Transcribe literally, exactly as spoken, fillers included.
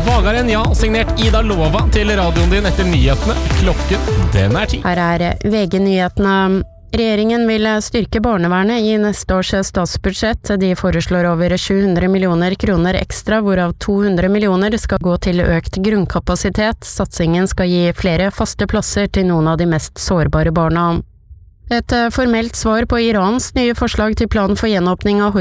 Vagere enn ja, signert Ida Lova til radioen din etter nyhetene. Klokken, den er ti. Her er V G-nyhetene. Regjeringen vil styrke barnevernet i neste års statsbudsjett. De foreslår over sju hundre millioner kroner ekstra, hvorav to hundre millioner skal gå til økt grunnkapasitet. Satsingen skal gi flere faste plasser til noen av de mest sårbare barna. Et formelt svar på Irans nye forslag til plan for gjenåpning av